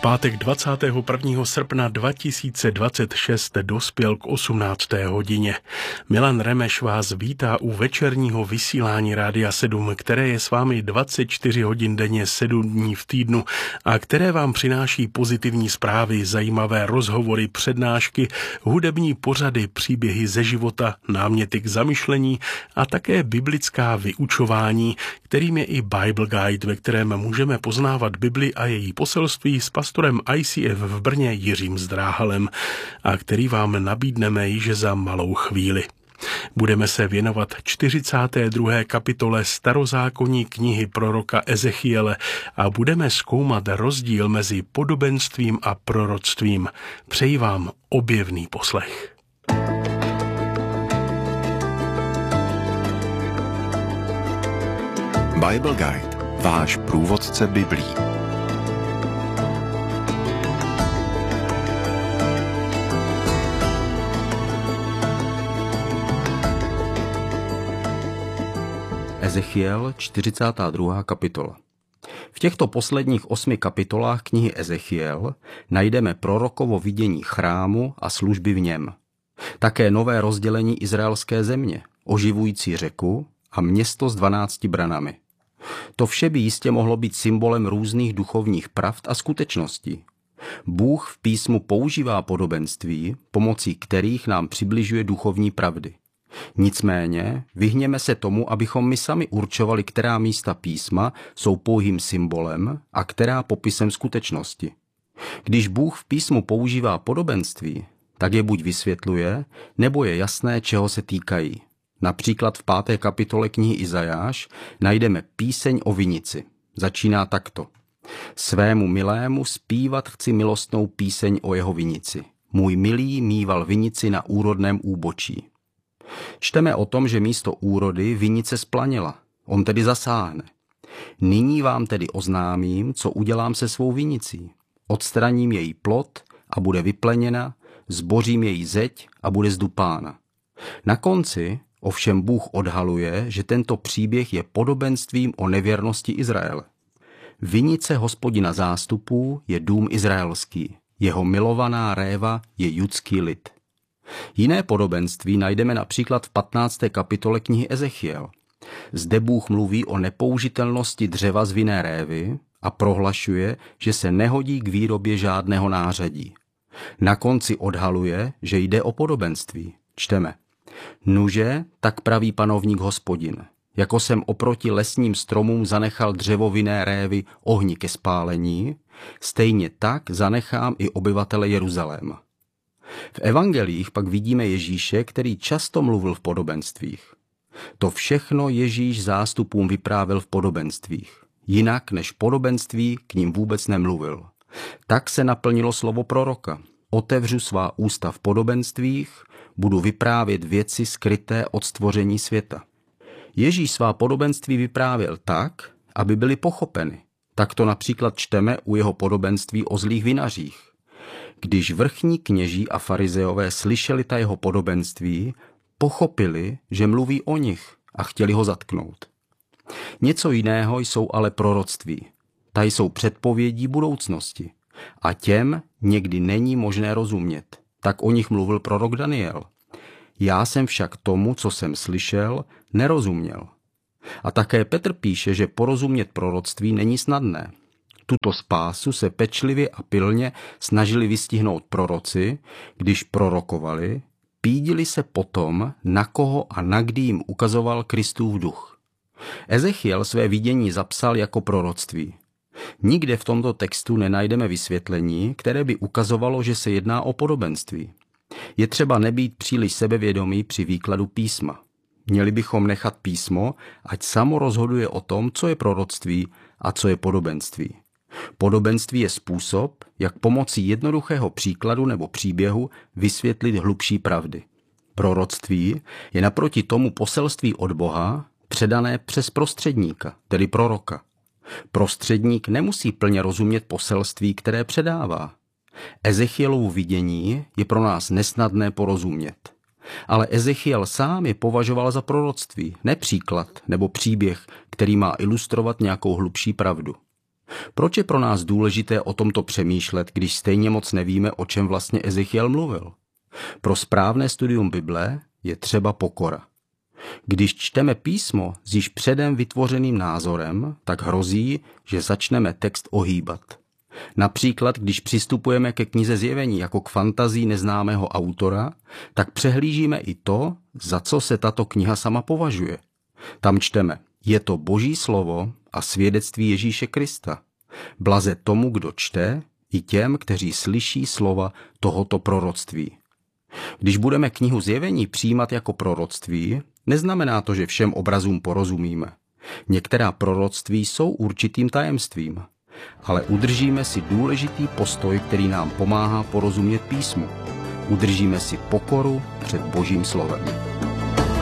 pátek 21. srpna 2026 dospěl k 18. hodině. Milan Remeš vás vítá u večerního vysílání Rádia 7, které je s vámi 24 hodin denně 7 dní v týdnu a které vám přináší pozitivní zprávy, zajímavé rozhovory, přednášky, hudební pořady, příběhy ze života, náměty k zamyšlení a také biblická vyučování, kterým je i Bible Guide, ve kterém můžeme poznávat Bibli a její poselství s pastorem ICF v Brně Jiřím Zdráhalem a který vám nabídneme již za malou chvíli. Budeme se věnovat 42. kapitole starozákonní knihy proroka Ezechiele a budeme zkoumat rozdíl mezi podobenstvím a proroctvím. Přeji vám objevný poslech. Bible Guide, váš průvodce Biblí. Ezechiel, 42. kapitola. V těchto posledních 8 kapitolách knihy Ezechiel najdeme prorokovo vidění chrámu a služby v něm. Také nové rozdělení izraelské země, oživující řeku a město s 12 branami. To vše by jistě mohlo být symbolem různých duchovních pravd a skutečností. Bůh v písmu používá podobenství, pomocí kterých nám přibližuje duchovní pravdy. Nicméně vyhněme se tomu, abychom my sami určovali, která místa písma jsou pouhým symbolem a která popisem skutečnosti. Když Bůh v písmu používá podobenství, tak je buď vysvětluje, nebo je jasné, čeho se týkají. Například v 5. kapitole knihy Izajáš najdeme píseň o vinici. Začíná takto. Svému milému zpívat chci milostnou píseň o jeho vinici. Můj milý míval vinici na úrodném úbočí. Čteme o tom, že místo úrody vinice splanila. On tedy zasáhne. Nyní vám tedy oznámím, co udělám se svou vinicí. Odstraním její plod a bude vypleněna, zbořím její zeď a bude zdupána. Na konci ovšem Bůh odhaluje, že tento příběh je podobenstvím o nevěrnosti Izraele. Vinice Hospodina zástupů je dům izraelský, jeho milovaná réva je judský lid. Jiné podobenství najdeme například v 15. kapitole knihy Ezechiel. Zde Bůh mluví o nepoužitelnosti dřeva z vinné révy a prohlašuje, že se nehodí k výrobě žádného nářadí. Na konci odhaluje, že jde o podobenství. Čteme. Nuže, tak praví panovník Hospodin. Jako jsem oproti lesním stromům zanechal dřevo vinné révy ohni ke spálení, stejně tak zanechám i obyvatele Jeruzaléma. V evangelích pak vidíme Ježíše, který často mluvil v podobenstvích. To všechno Ježíš zástupům vyprávěl v podobenstvích. Jinak než podobenství k ním vůbec nemluvil. Tak se naplnilo slovo proroka. Otevřu svá ústa v podobenstvích, budu vyprávět věci skryté od stvoření světa. Ježíš svá podobenství vyprávěl tak, aby byly pochopeny. Tak to například čteme u jeho podobenství o zlých vinařích. Když vrchní kněží a farizeové slyšeli ta jeho podobenství, pochopili, že mluví o nich a chtěli ho zatknout. Něco jiného jsou ale proroctví. Ta jsou předpovědí budoucnosti. A těm někdy není možné rozumět. Tak o nich mluvil prorok Daniel. Já jsem však tomu, co jsem slyšel, nerozuměl. A také Petr píše, že porozumět proroctví není snadné. Tuto spásu se pečlivě a pilně snažili vystihnout proroci, když prorokovali, pídili se potom, na koho a na kdy jim ukazoval Kristův duch. Ezechiel své vidění zapsal jako proroctví. Nikde v tomto textu nenajdeme vysvětlení, které by ukazovalo, že se jedná o podobenství. Je třeba nebýt příliš sebevědomý při výkladu písma. Měli bychom nechat písmo, ať samo rozhoduje o tom, co je proroctví a co je podobenství. Podobenství je způsob, jak pomocí jednoduchého příkladu nebo příběhu vysvětlit hlubší pravdy. Proroctví je naproti tomu poselství od Boha, předané přes prostředníka, tedy proroka. Prostředník nemusí plně rozumět poselství, které předává. Ezechielovu vidění je pro nás nesnadné porozumět. Ale Ezechiel sám je považoval za proroctví, ne příklad nebo příběh, který má ilustrovat nějakou hlubší pravdu. Proč je pro nás důležité o tomto přemýšlet, když stejně moc nevíme, o čem vlastně Ezechiel mluvil? Pro správné studium Bible je třeba pokora. Když čteme písmo s již předem vytvořeným názorem, tak hrozí, že začneme text ohýbat. Například, když přistupujeme ke knize Zjevení jako k fantazii neznámého autora, tak přehlížíme i to, za co se tato kniha sama považuje. Tam čteme, je to Boží slovo a svědectví Ježíše Krista. Blaze tomu, kdo čte, i těm, kteří slyší slova tohoto proroctví. Když budeme knihu Zjevení přijímat jako proroctví, neznamená to, že všem obrazům porozumíme. Některá proroctví jsou určitým tajemstvím, ale udržíme si důležitý postoj, který nám pomáhá porozumět písmu. Udržíme si pokoru před Božím slovem.